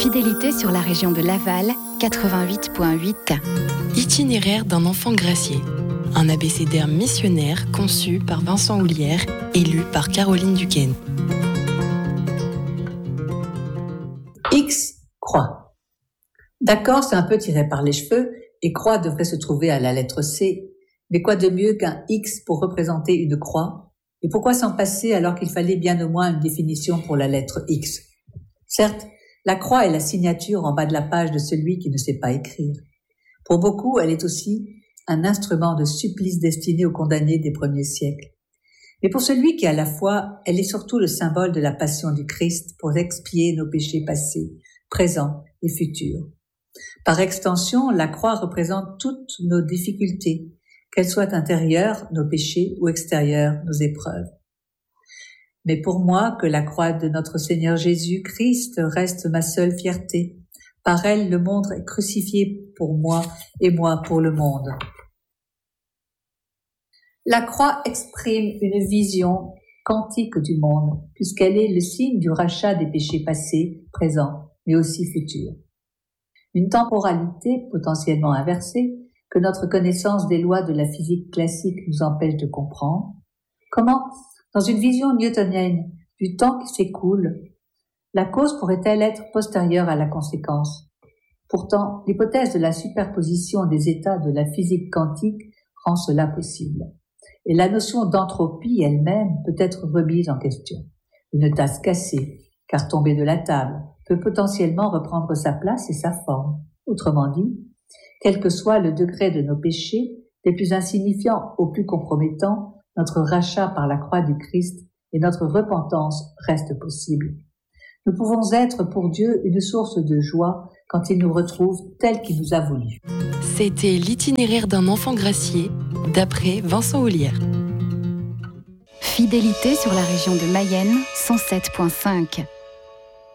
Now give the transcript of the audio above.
Fidélité sur la région de Laval, 88.8. Itinéraire d'un enfant gracié. Un abécédaire missionnaire conçu par Vincent Houlière et lu par Caroline Duquesne. X, croix. D'accord, c'est un peu tiré par les cheveux et croix devrait se trouver à la lettre C. Mais quoi de mieux qu'un X pour représenter une croix? Et pourquoi s'en passer alors qu'il fallait bien au moins une définition pour la lettre X? Certes, la croix est la signature en bas de la page de celui qui ne sait pas écrire. Pour beaucoup, elle est aussi un instrument de supplice destiné aux condamnés des premiers siècles. Mais pour celui qui a la foi, elle est surtout le symbole de la passion du Christ pour expier nos péchés passés, présents et futurs. Par extension, la croix représente toutes nos difficultés, qu'elles soient intérieures, nos péchés, ou extérieures, nos épreuves. Mais pour moi, que la croix de notre Seigneur Jésus-Christ reste ma seule fierté. Par elle, le monde est crucifié pour moi et moi pour le monde. La croix exprime une vision quantique du monde, puisqu'elle est le signe du rachat des péchés passés, présents, mais aussi futurs. Une temporalité potentiellement inversée que notre connaissance des lois de la physique classique nous empêche de comprendre. Comment, dans une vision newtonienne du temps qui s'écoule, la cause pourrait-elle être postérieure à la conséquence? Pourtant, l'hypothèse de la superposition des états de la physique quantique rend cela possible. Et la notion d'entropie elle-même peut être remise en question. Une tasse cassée, car tombée de la table, peut potentiellement reprendre sa place et sa forme. Autrement dit, quel que soit le degré de nos péchés, des plus insignifiants aux plus compromettants, notre rachat par la croix du Christ et notre repentance restent possibles. Nous pouvons être pour Dieu une source de joie quand il nous retrouve tel qu'il nous a voulu. C'était l'itinéraire d'un enfant gracié, d'après Vincent Houlière. Fidélité sur la région de Mayenne, 107.5.